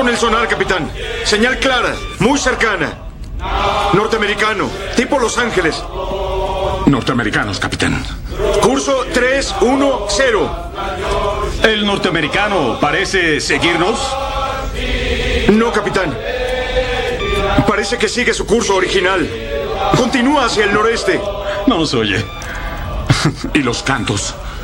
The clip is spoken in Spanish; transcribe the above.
con el sonar, capitán. Señal clara, muy cercana. Norteamericano, tipo Los Ángeles. Norteamericanos, capitán. Curso 310. ¿El norteamericano parece seguirnos? No, capitán. Parece que sigue su curso original. Continúa hacia el noreste. No nos oye. ¿Y los cantos?